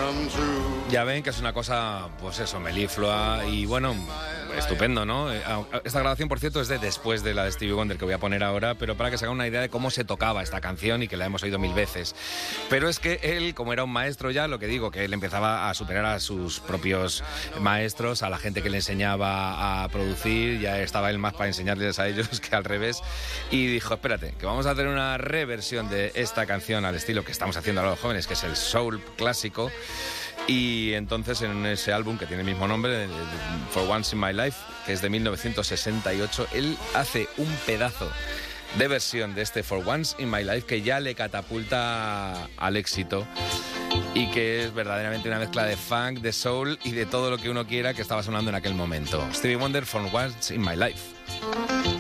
Ya ven que es una cosa, pues eso, meliflua y bueno, estupendo, ¿no? Esta grabación, por cierto, es de después de la de Stevie Wonder que voy a poner ahora, pero para que se hagan una idea de cómo se tocaba esta canción y que la hemos oído 1000 veces. Pero es que él, como era un maestro ya, lo que digo, que él empezaba a superar a sus propios maestros, a la gente que le enseñaba a producir, ya estaba él más para enseñarles a ellos que al revés, y dijo, espérate, que vamos a hacer una reversión de esta canción al estilo que estamos haciendo ahora los jóvenes, que es el soul clásico. Y entonces en ese álbum que tiene el mismo nombre, For Once in My Life, que es de 1968, él hace un pedazo de versión de este For Once in My Life que ya le catapulta al éxito y que es verdaderamente una mezcla de funk, de soul y de todo lo que uno quiera que estaba sonando en aquel momento. Stevie Wonder, For Once in My Life.